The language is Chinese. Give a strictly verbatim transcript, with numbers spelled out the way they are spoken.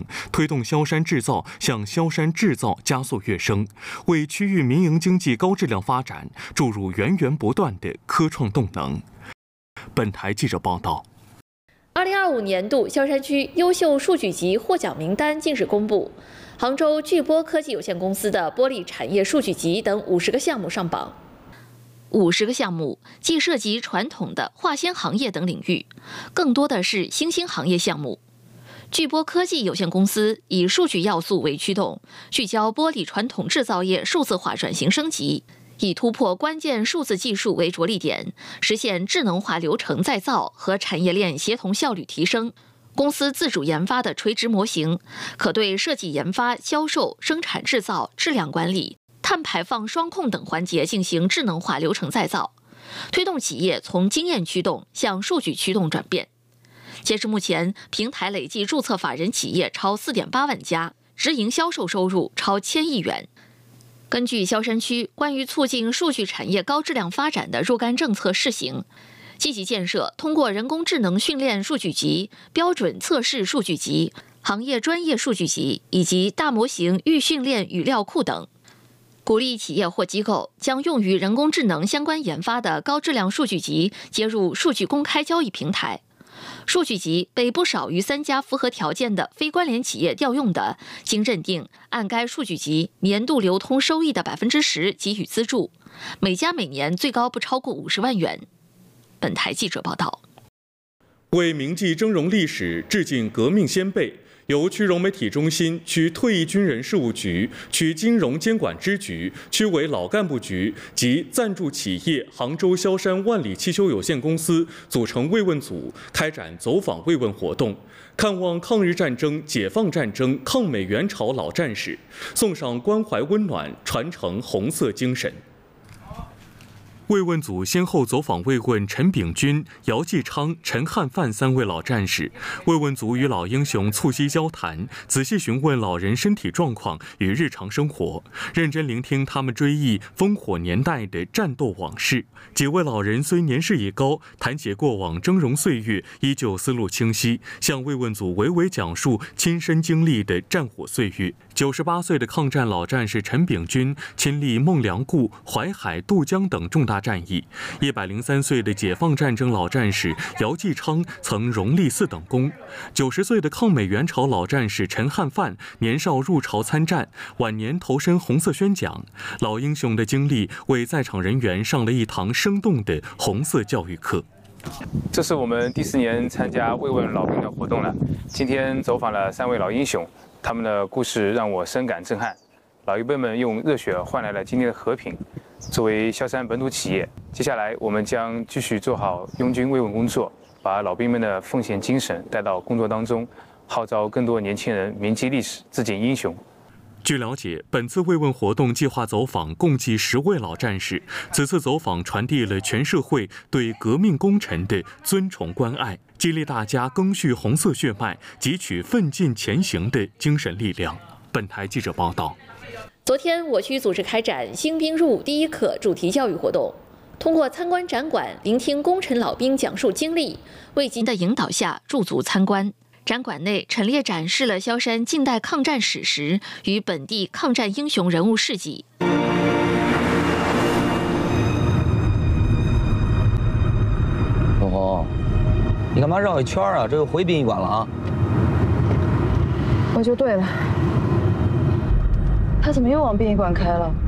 推动萧山制造向萧山制造加速跃升，为区域民营经济高质量发展注入源源不断的科创动能。本台记者报道。 二零二五年度萧山区优秀数据集获奖名单近日公布，杭州巨波科技有限公司的玻璃产业数据集等五十个项目上榜。五十个项目既涉及传统的化纤行业等领域，更多的是新兴行业项目。巨波科技有限公司以数据要素为驱动，聚焦玻璃传统制造业数字化转型升级，以突破关键数字技术为着力点，实现智能化流程再造和产业链协同效率提升。公司自主研发的垂直模型，可对设计研发、销售、生产制造、质量管理、碳排放双控等环节进行智能化流程再造，推动企业从经验驱动向数据驱动转变。截至目前，平台累计注册法人企业超 四点八万家，直营销售收入超千亿元。根据萧山区关于促进数据产业高质量发展的若干政策试行，积极建设通过人工智能训练数据集、标准测试数据集、行业专业数据集以及大模型预训练语料库等。鼓励企业或机构将用于人工智能相关研发的高质量数据集接入数据公开交易平台。数据集被不少于三家符合条件的非关联企业调用的，经认定按该数据集年度流通收益的百分之十给予资助，每家每年最高不超过五十万元。本台记者报道。 为铭记峥嵘历史，致敬革命先辈，由区融媒体中心、区退役军人事务局、区金融监管支局、区委老干部局及赞助企业杭州萧山万里汽修有限公司组成慰问组，开展走访慰问活动，看望抗日战争、解放战争、抗美援朝老战士，送上关怀温暖，传承红色精神。慰问组先后走访慰问陈炳军、姚继昌、陈汉范三位老战士。慰问组与老英雄促膝交谈，仔细询问老人身体状况与日常生活，认真聆听他们追忆烽火年代的战斗往事。几位老人虽年事已高，谈起过往峥嵘岁月，依旧思路清晰，向慰问组娓娓讲述亲身经历的战火岁月。九十八岁的抗战老战士陈炳军亲历孟良崮、淮海、渡江等重大战役。一百零三岁的解放战争老战士姚继昌曾荣立四等功。九十岁的抗美援朝老战士陈汉范年少入朝参战，晚年投身红色宣讲。老英雄的经历为在场人员上了一堂生动的红色教育课。 这是我们第四年参加慰问老兵的活动了。今天走访了三位老英雄，他们的故事让我深感震撼。老一辈们用热血换来了今天的和平。作为萧山本土企业，接下来我们将继续做好拥军慰问工作，把老兵们的奉献精神带到工作当中，号召更多年轻人铭记历史，致敬英雄。 据了解，本次慰问活动计划走访共计十位老战士。此次走访传递了全社会对革命功臣的尊崇关爱，激励大家赓续红色血脉，汲取奋进前行的精神力量。本台记者报道。 昨天，我区组织开展新兵入伍第一课主题教育活动，通过参观展馆，聆听功臣老兵讲述经历，为您的引导下驻足参观。展馆内陈列展示了萧山近代抗战史实与本地抗战英雄人物事迹。 永红，你干嘛绕一圈啊？这又回殡仪馆了啊？ 我就对了。他怎么又往殡仪馆开了？